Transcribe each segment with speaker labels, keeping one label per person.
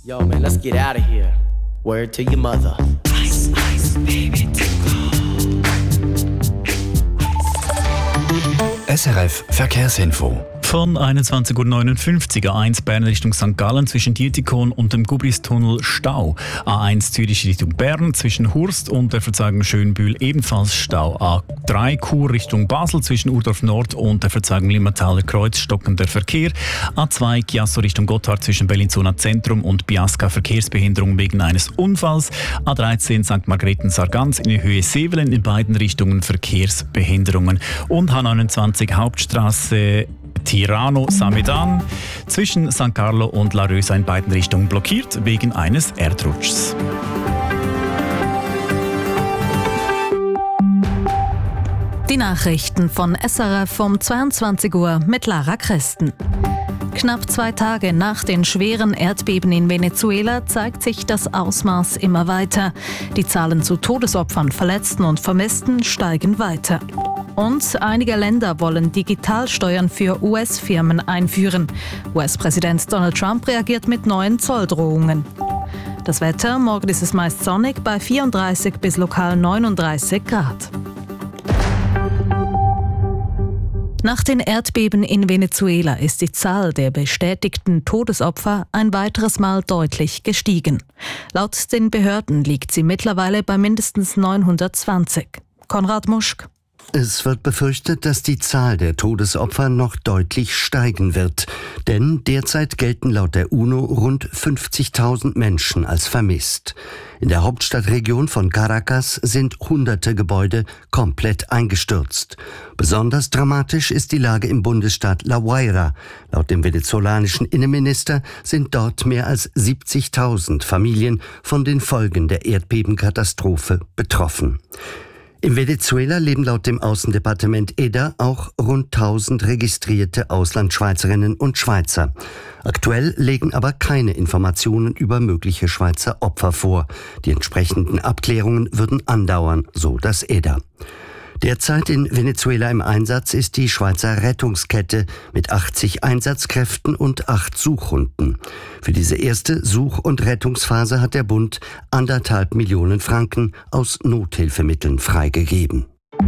Speaker 1: Yo, man, let's get out of here. Word to your mother. Ice, ice, baby,
Speaker 2: SRF Verkehrsinfo.
Speaker 3: Von 21.59 Uhr A1 Bern Richtung St. Gallen zwischen Dietikon und dem Gubristunnel Stau. A1 Zürich Richtung Bern zwischen Hurst und der Verzeigung Schönbühl ebenfalls Stau. A3 Chur Richtung Basel zwischen Urdorf Nord und der Verzeigung Limmertaler Kreuz stockender Verkehr. A2 Chiasso Richtung Gotthard zwischen Bellinzona Zentrum und Biasca Verkehrsbehinderung wegen eines Unfalls. A13 St. Margrethen-Sargans in Höhe Sevelen in beiden Richtungen Verkehrsbehinderungen. Und H29 Hauptstraße Tirano-Samedan zwischen San Carlo und La Rösa in beiden Richtungen blockiert wegen eines Erdrutschs.
Speaker 4: Die Nachrichten von SRF um 22 Uhr mit Lara Christen. Knapp 2 Tage nach den schweren Erdbeben in Venezuela zeigt sich das Ausmaß immer weiter. Die Zahlen zu Todesopfern, Verletzten und Vermissten steigen weiter. Und einige Länder wollen Digitalsteuern für US-Firmen einführen. US-Präsident Donald Trump reagiert mit neuen Zolldrohungen. Das Wetter: morgen ist es meist sonnig bei 34 bis lokal 39 Grad. Nach den Erdbeben in Venezuela ist die Zahl der bestätigten Todesopfer ein weiteres Mal deutlich gestiegen. Laut den Behörden liegt sie mittlerweile bei mindestens 920. Konrad Muschk.
Speaker 5: Es wird befürchtet, dass die Zahl der Todesopfer noch deutlich steigen wird. Denn derzeit gelten laut der UNO rund 50.000 Menschen als vermisst. In der Hauptstadtregion von Caracas sind hunderte Gebäude komplett eingestürzt. Besonders dramatisch ist die Lage im Bundesstaat La Guaira. Laut dem venezolanischen Innenminister sind dort mehr als 70.000 Familien von den Folgen der Erdbebenkatastrophe betroffen. In Venezuela leben laut dem Außendepartement EDA auch rund 1000 registrierte Auslandschweizerinnen und Schweizer. Aktuell legen aber keine Informationen über mögliche Schweizer Opfer vor. Die entsprechenden Abklärungen würden andauern, so das EDA. Derzeit in Venezuela im Einsatz ist die Schweizer Rettungskette mit 80 Einsatzkräften und 8 Suchhunden. Für diese erste Such- und Rettungsphase hat der Bund 1,5 Millionen Franken aus Nothilfemitteln freigegeben.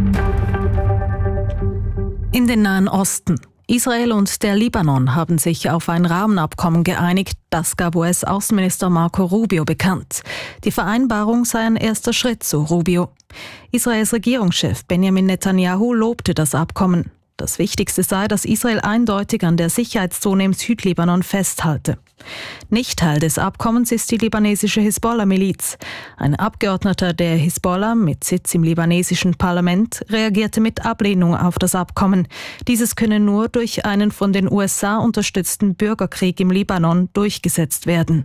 Speaker 4: In den Nahen Osten. Israel und der Libanon haben sich auf ein Rahmenabkommen geeinigt, das gab US-Außenminister Marco Rubio bekannt. Die Vereinbarung sei ein erster Schritt, so Rubio. Israels Regierungschef Benjamin Netanyahu lobte das Abkommen. Das Wichtigste sei, dass Israel eindeutig an der Sicherheitszone im Südlibanon festhalte. Nicht Teil des Abkommens ist die libanesische Hisbollah-Miliz. Ein Abgeordneter der Hisbollah mit Sitz im libanesischen Parlament reagierte mit Ablehnung auf das Abkommen. Dieses könne nur durch einen von den USA unterstützten Bürgerkrieg im Libanon durchgesetzt werden.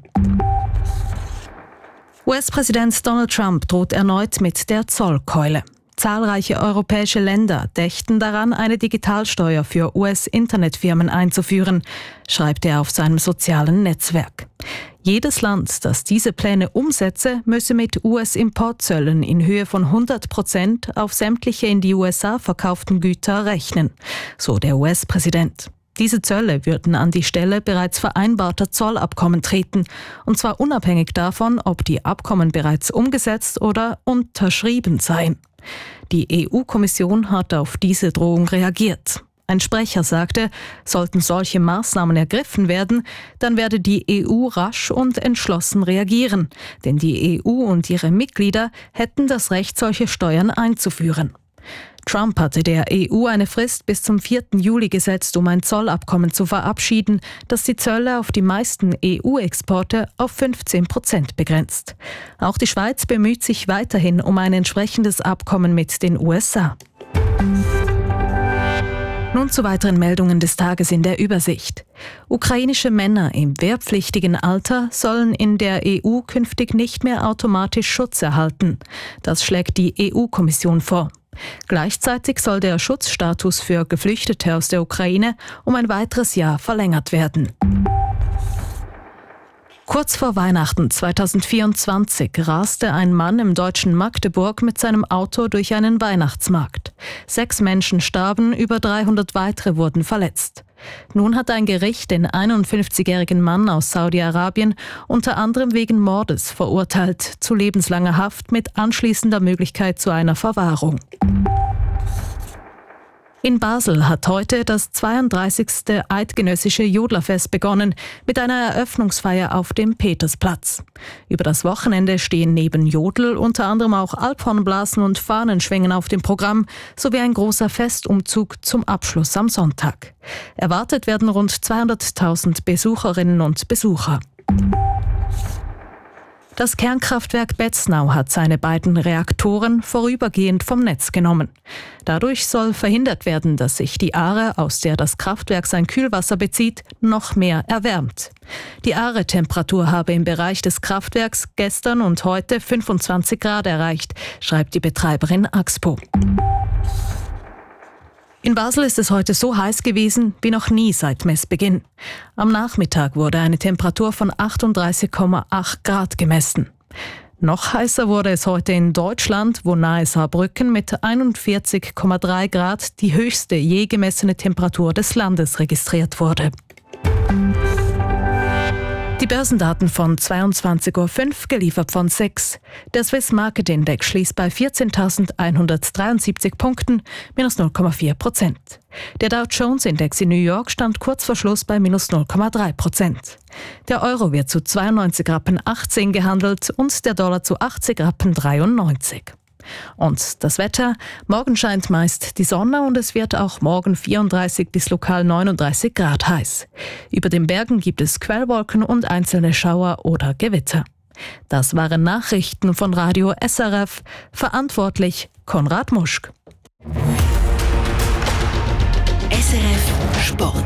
Speaker 4: US-Präsident Donald Trump droht erneut mit der Zollkeule. Zahlreiche europäische Länder dächten daran, eine Digitalsteuer für US-Internetfirmen einzuführen, schreibt er auf seinem sozialen Netzwerk. Jedes Land, das diese Pläne umsetze, müsse mit US-Importzöllen in Höhe von 100% auf sämtliche in die USA verkauften Güter rechnen, so der US-Präsident. Diese Zölle würden an die Stelle bereits vereinbarter Zollabkommen treten, und zwar unabhängig davon, ob die Abkommen bereits umgesetzt oder unterschrieben seien. Die EU-Kommission hat auf diese Drohung reagiert. Ein Sprecher sagte, sollten solche Maßnahmen ergriffen werden, dann werde die EU rasch und entschlossen reagieren, denn die EU und ihre Mitglieder hätten das Recht, solche Steuern einzuführen. Trump hatte der EU eine Frist bis zum 4. Juli gesetzt, um ein Zollabkommen zu verabschieden, das die Zölle auf die meisten EU-Exporte auf 15% begrenzt. Auch die Schweiz bemüht sich weiterhin um ein entsprechendes Abkommen mit den USA. Nun zu weiteren Meldungen des Tages in der Übersicht. Ukrainische Männer im wehrpflichtigen Alter sollen in der EU künftig nicht mehr automatisch Schutz erhalten. Das schlägt die EU-Kommission vor. Gleichzeitig soll der Schutzstatus für Geflüchtete aus der Ukraine um ein weiteres Jahr verlängert werden. Kurz vor Weihnachten 2024 raste ein Mann im deutschen Magdeburg mit seinem Auto durch einen Weihnachtsmarkt. 6 Menschen starben, über 300 weitere wurden verletzt. Nun hat ein Gericht den 51-jährigen Mann aus Saudi-Arabien unter anderem wegen Mordes verurteilt zu lebenslanger Haft mit anschließender Möglichkeit zu einer Verwahrung. In Basel hat heute das 32. Eidgenössische Jodlerfest begonnen mit einer Eröffnungsfeier auf dem Petersplatz. Über das Wochenende stehen neben Jodel unter anderem auch Alphornblasen und Fahnenschwingen auf dem Programm, sowie ein großer Festumzug zum Abschluss am Sonntag. Erwartet werden rund 200.000 Besucherinnen und Besucher. Das Kernkraftwerk Betznau hat seine beiden Reaktoren vorübergehend vom Netz genommen. Dadurch soll verhindert werden, dass sich die Aare, aus der das Kraftwerk sein Kühlwasser bezieht, noch mehr erwärmt. Die Aare-Temperatur habe im Bereich des Kraftwerks gestern und heute 25 Grad erreicht, schreibt die Betreiberin Axpo. In Basel ist es heute so heiß gewesen wie noch nie seit Messbeginn. Am Nachmittag wurde eine Temperatur von 38,8 Grad gemessen. Noch heißer wurde es heute in Deutschland, wo nahe Saarbrücken mit 41,3 Grad die höchste je gemessene Temperatur des Landes registriert wurde. Die Börsendaten von 22.05 Uhr, geliefert von SEX. Der Swiss Market Index schließt bei 14.173 Punkten, minus 0,4%. Der Dow Jones Index in New York stand kurz vor Schluss bei minus 0,3%. Der Euro wird zu 92,18 Rappen gehandelt und der Dollar zu 80,93 Rappen. Und das Wetter: Morgen scheint meist die Sonne und es wird auch morgen 34 bis lokal 39 Grad heiß. Über den Bergen gibt es Quellwolken und einzelne Schauer oder Gewitter. Das waren Nachrichten von Radio SRF. Verantwortlich Konrad Muschk.
Speaker 1: SRF Sport.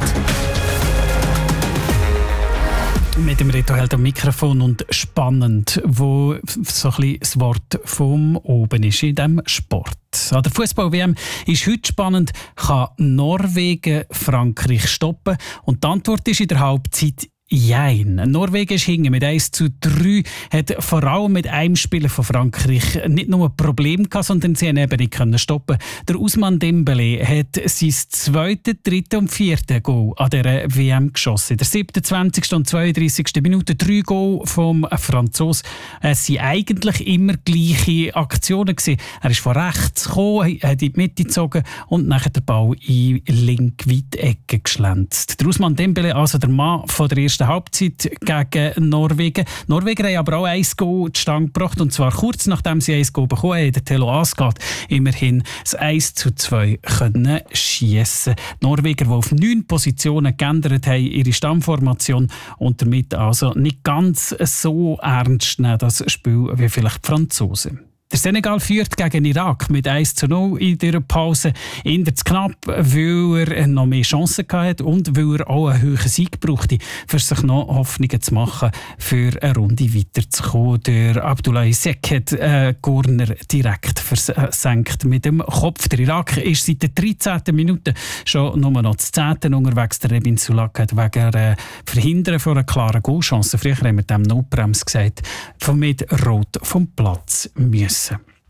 Speaker 3: Mit dem Reto-Held am Mikrofon und spannend, wo so ein bisschen das Wort vom oben ist in diesem Sport. An der Fußball-WM ist heute spannend, kann Norwegen Frankreich stoppen? Und die Antwort ist in der Halbzeit Jein. Norwegen ist hinten mit 1:3, hat vor allem mit einem Spieler von Frankreich nicht nur ein Problem gehabt, sondern sie haben eben nicht stoppen können. Der Ousmane Dembélé hat sein 2., 3. und 4. Goal an dieser WM geschossen. In der 27. und 32. Minute 3 Goal vom Franzosen. Es waren eigentlich immer gleiche Aktionen gewesen. Er ist von rechts gekommen, hat in die Mitte gezogen und nachher den Ball in linke-Weitecke geschlänzt. Der Ousmane Dembélé, also der Mann von der ersten Halbzeit gegen Norwegen. Norweger haben aber auch ein Goal zustande gebracht, und zwar kurz nachdem sie ein Goal bekommen haben. Der Telo Asgard immerhin das 1:2 können schiessen. Die Norweger, die auf 9 Positionen geändert haben, ihre Stammformation, und damit also nicht ganz so ernst nehmen, das Spiel, wie vielleicht die Franzosen. Der Senegal führt gegen Irak mit 1:0 in der Pause. Eher zu knapp, weil er noch mehr Chancen hatte und weil er auch einen höheren Sieg brauchte, für sich noch Hoffnungen zu machen, für eine Runde weiterzukommen. Der Abdoulaye Seck hat Corner direkt versenkt mit dem Kopf. Der Irak ist seit der 13. Minute schon nur noch das 10. unterwegs. Der Rebin Sulak hat wegen Verhindern von einer klaren Goalchance, früher haben wir dem Notbremse gesagt, mit Rot vom Platz müssen.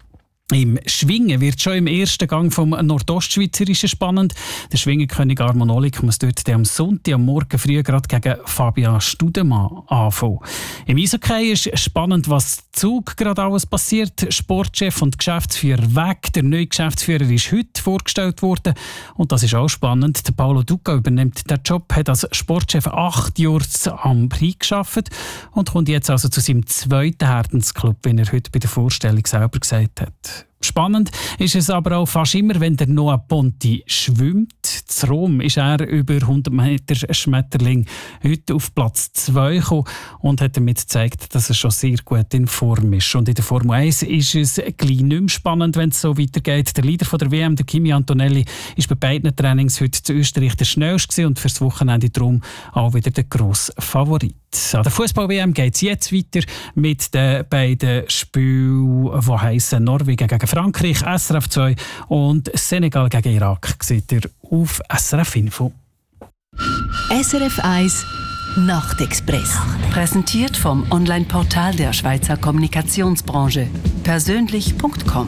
Speaker 3: Im Schwingen wird schon im ersten Gang vom Nordostschweizerischen spannend. Der Schwingenkönig Armon Olik muss dort am Sonntag am Morgen früh gerade gegen Fabian Studemann anfangen. Im Eishockey ist spannend, was Zug gerade alles passiert. Sportchef und Geschäftsführer weg. Der neue Geschäftsführer ist heute vorgestellt worden. Und das ist auch spannend. Der Paolo Duca übernimmt den Job, hat als Sportchef 8 Jahre am Prix gearbeitet und kommt jetzt also zu seinem 2. Herzensclub, wie er heute bei der Vorstellung selber gesagt hat. Spannend ist es aber auch fast immer, wenn der Noah Ponti schwimmt. Zu Rom ist er über 100 Meter Schmetterling heute auf Platz 2 gekommen und hat damit gezeigt, dass er schon sehr gut in Form ist. Und in der Formel 1 ist es gleich nicht mehr spannend, wenn es so weitergeht. Der Leader von der WM, der Kimi Antonelli, ist bei beiden Trainings heute zu Österreich der schnellste und fürs Wochenende darum auch wieder der grosse Favorit. An der Fußball-WM geht es jetzt weiter mit den beiden Spielen, die heissen Norwegen gegen Frankreich, SRF 2 und Senegal gegen Irak. Seht ihr auf SRF Info.
Speaker 6: SRF 1 Nachtexpress. Präsentiert vom Online-Portal der Schweizer Kommunikationsbranche. Persönlich.com.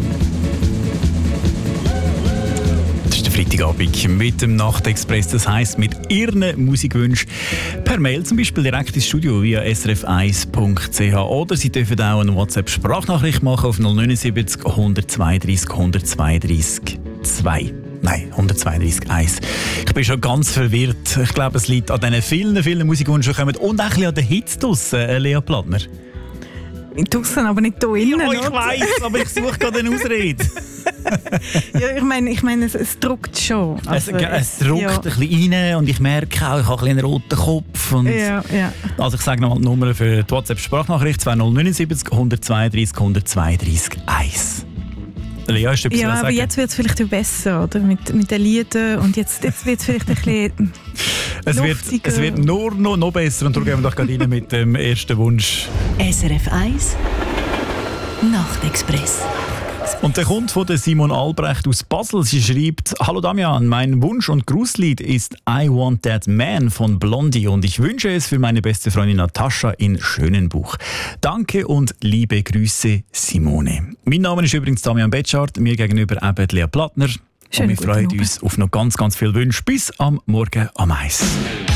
Speaker 3: Das ist der Freitagabend mit dem Nachtexpress, das heisst mit Ihren Musikwünschen per Mail, zum Beispiel direkt ins Studio via srf1.ch, oder Sie dürfen auch eine WhatsApp-Sprachnachricht machen auf 079 132 132 2. Nein, 132 1. Ich bin schon ganz verwirrt. Ich glaube, es liegt an diesen vielen Musikwünschen, die kommen und auch ein bisschen an den Hits draussen, Lea Plattner.
Speaker 4: Draussen, aber nicht hier innen.
Speaker 3: Ja, ich weiss, aber ich suche gerade eine Ausrede.
Speaker 4: Ja, ich meine, es druckt schon. Also,
Speaker 3: es druckt ein bisschen rein und ich merke auch, ich habe einen roten Kopf. Und
Speaker 4: ja.
Speaker 3: Also ich sage nochmal die Nummer für die WhatsApp-Sprachnachricht 2079 132 132 1. Lea, ist
Speaker 4: ja, aber jetzt wird es vielleicht besser, oder? Mit den Liedern. Und jetzt wird es vielleicht ein bisschen
Speaker 3: es wird nur noch besser. Und darum gehen wir doch gerade rein mit dem ersten Wunsch.
Speaker 6: SRF 1 Nachtexpress.
Speaker 3: Und der kommt von Simon Albrecht aus Basel. Sie schreibt: Hallo Damian, mein Wunsch- und Grußlied ist I Want That Man von Blondie und ich wünsche es für meine beste Freundin Natascha in Schönenbuch. Danke und liebe Grüße, Simone. Mein Name ist übrigens Damian Betschart, mir gegenüber eben Lea Plattner. Und wir freuen uns auf noch ganz viele Wünsche bis am Morgen am 1.